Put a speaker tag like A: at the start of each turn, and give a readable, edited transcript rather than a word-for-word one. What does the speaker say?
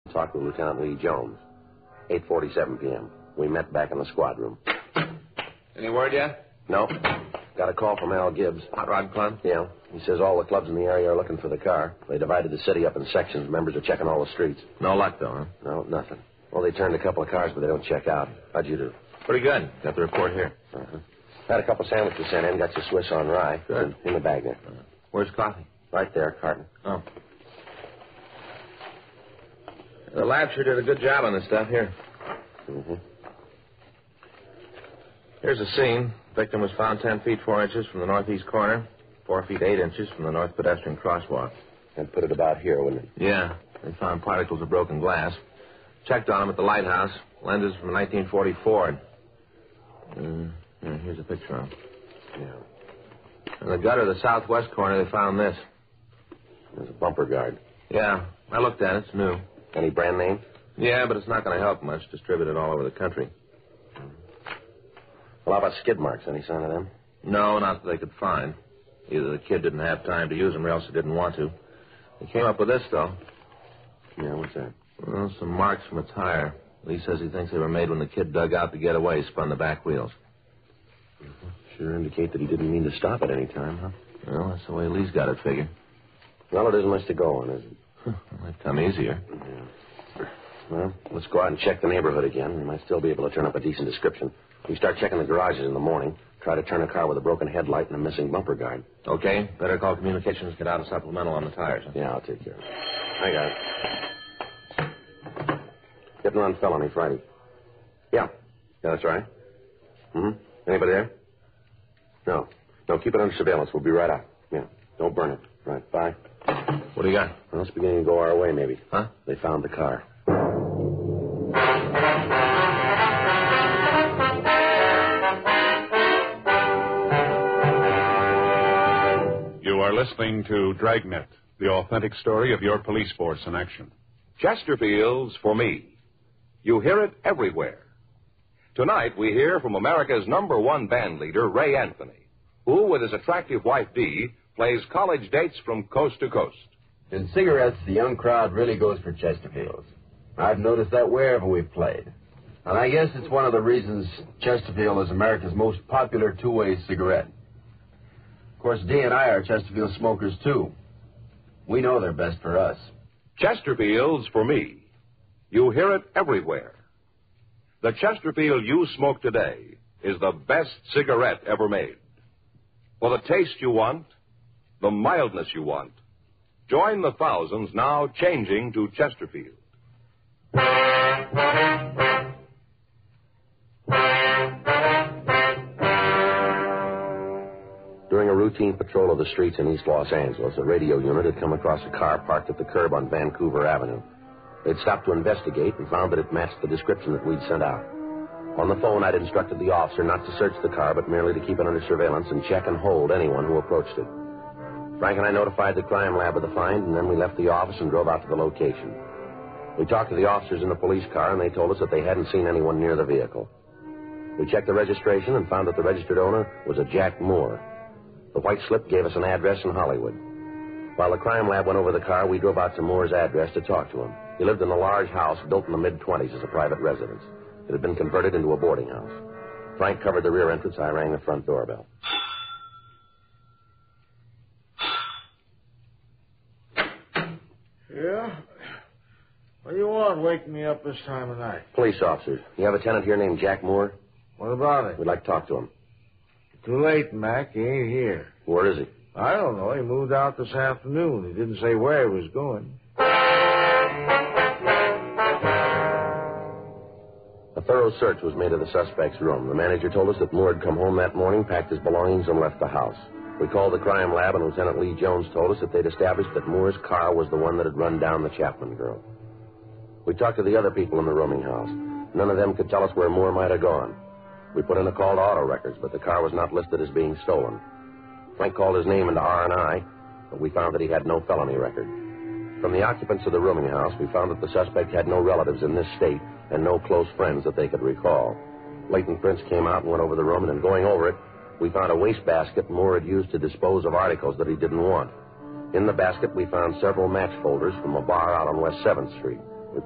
A: Talked with Lieutenant Lee Jones. 8:47 p.m. We met back in the squad room.
B: Any word yet?
A: No. Got a call from Al Gibbs.
B: Hot Rod Club?
A: Yeah. He says all the clubs in the area are looking for the car. They divided the city up in sections. Members are checking all the streets.
B: No luck, though, huh?
A: No, nothing. Well, they turned a couple of cars, but they don't check out. How'd you do?
B: Pretty good. Got the report here.
A: Uh-huh. Had a couple sandwiches sent in. Got your Swiss on rye.
B: Good.
A: In the bag there.
B: Where's coffee?
A: Right there, carton.
B: Oh. The lab sure did a good job on this stuff. Here.
A: Mm-hmm.
B: Here's the scene. Victim was found 10 feet 4 inches from the northeast corner, 4 feet 8 inches from the north pedestrian crosswalk.
A: And put it about here, wouldn't it?
B: Yeah. They found particles of broken glass. Checked on him at the lighthouse. Lenses from a 1940 Ford. Here's a picture of him.
A: Yeah.
B: In the gutter of the southwest corner, they found this.
A: There's a bumper guard.
B: Yeah. I looked at it. It's new.
A: Any brand name?
B: Yeah, but it's not going to help much. Distributed all over the country.
A: Well, how about skid marks? Any sign of them?
B: No, not that they could find. Either the kid didn't have time to use them or else he didn't want to. They came up with this, though.
A: Yeah, what's that?
B: Well, some marks from a tire. Lee says he thinks they were made when the kid dug out to get away, spun the back wheels.
A: Sure indicate that he didn't mean to stop at any time, huh?
B: Well, that's the way Lee's got it figured.
A: Well, it isn't much to go on, is it?
B: It might come easier.
A: Yeah. Well, let's go out and check the neighborhood again. We might still be able to turn up a decent description. We start checking the garages in the morning. Try to turn a car with a broken headlight and a missing bumper guard.
B: Okay. Better call communications, get out a supplemental on the tires. Huh?
A: Yeah, I'll take care of it. I got it. Hit and run felony Friday. Yeah. Yeah, that's right. Mm-hmm. Anybody there? No. No, keep it under surveillance. We'll be right out. Yeah. Don't burn it. Right. Bye.
B: What do you got?
A: Well, it's beginning to go our way, maybe.
B: Huh?
A: They found the car.
C: You are listening to Dragnet, the authentic story of your police force in action.
D: Chesterfield's For Me. You hear it everywhere. Tonight, we hear from America's #1 band leader, Ray Anthony, who, with his attractive wife, Dee, plays college dates from coast to coast.
E: In cigarettes, the young crowd really goes for Chesterfields. I've noticed that wherever we've played. And I guess it's one of the reasons Chesterfield is America's most popular two-way cigarette. Of course, Dee and I are Chesterfield smokers, too. We know they're best for us.
D: Chesterfield's For Me. You hear it everywhere. The Chesterfield you smoke today is the best cigarette ever made. For the taste you want, the mildness you want, join the thousands now changing to Chesterfield.
A: During a routine patrol of the streets in East Los Angeles, a radio unit had come across a car parked at the curb on Vancouver Avenue. They'd stopped to investigate and found that it matched the description that we'd sent out. On the phone, I'd instructed the officer not to search the car, but merely to keep it under surveillance and check and hold anyone who approached it. Frank and I notified the crime lab of the find, and then we left the office and drove out to the location. We talked to the officers in the police car, and they told us that they hadn't seen anyone near the vehicle. We checked the registration and found that the registered owner was a Jack Moore. The white slip gave us an address in Hollywood. While the crime lab went over the car, we drove out to Moore's address to talk to him. He lived in a large house built in the mid-20s as a private residence. It had been converted into a boarding house. Frank covered the rear entrance. I rang the front doorbell.
F: Yeah? What do you want waking me up this time of night?
A: Police officers. You have a tenant here named Jack Moore?
F: What about it?
A: We'd like to talk to him.
F: Too late, Mac. He ain't here.
A: Where is he?
F: I don't know. He moved out this afternoon. He didn't say where he was going.
A: A thorough search was made of the suspect's room. The manager told us that Moore had come home that morning, packed his belongings, and left the house. We called the crime lab, and Lieutenant Lee Jones told us that they'd established that Moore's car was the one that had run down the Chapman girl. We talked to the other people in the rooming house. None of them could tell us where Moore might have gone. We put in a call to auto records, but the car was not listed as being stolen. Frank called his name into R&I, but we found that he had no felony record. From the occupants of the rooming house, we found that the suspect had no relatives in this state and no close friends that they could recall. Leighton Prince came out and went over the room, and in going over it, we found a wastebasket Moore had used to dispose of articles that he didn't want. In the basket, we found several match folders from a bar out on West 7th Street.